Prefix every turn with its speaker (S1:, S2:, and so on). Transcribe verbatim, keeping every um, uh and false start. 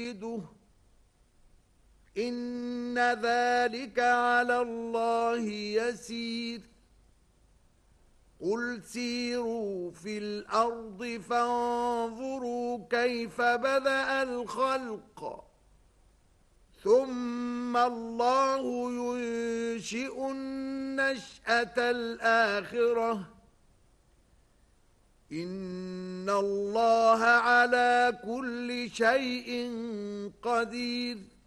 S1: إن ذلك على الله يسير قل سيروا في الأرض فانظروا كيف بدأ الخلق ثم الله ينشئ النشأة الآخرة إن الله على كل شيء قدير